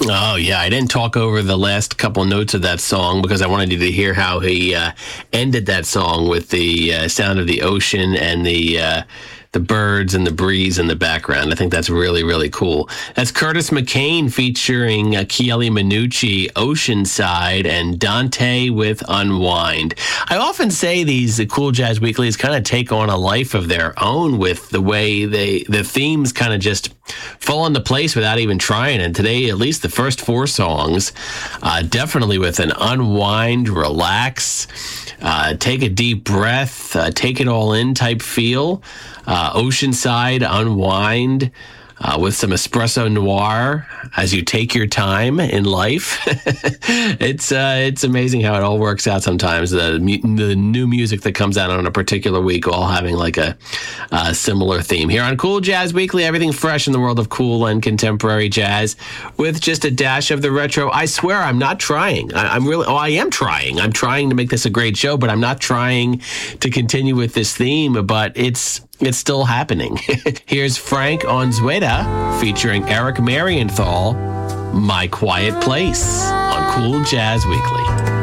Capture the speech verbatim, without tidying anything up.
Oh, yeah. I didn't talk over the last couple notes of that song because I wanted you to hear how he uh, ended that song with the uh, sound of the ocean and the uh, the birds and the breeze in the background. I think that's really, really cool. That's Curtis McCain featuring uh, Chieli Minucci, Oceanside, and Dante with Unwind. I often say these the Cool Jazz Weeklies kind of take on a life of their own with the way they the themes kind of just fall into place without even trying. And today, at least the first four songs, uh, definitely with an unwind, relax, uh, take a deep breath, uh, take it all in type feel. Uh, Oceanside, Unwind, uh, with some espresso noir as you take your time in life. it's uh, it's amazing how it all works out sometimes. The the new music that comes out on a particular week all having like a, a similar theme. Here on Cool Jazz Weekly, everything fresh in the world of cool and contemporary jazz with just a dash of the retro. I swear I'm not trying. I, I'm really, oh, I am trying. I'm trying to make this a great show, but I'm not trying to continue with this theme, but it's It's still happening. Here's Frank Onzueta featuring Eric Marienthal, My Quiet Place on Cool Jazz Weekly.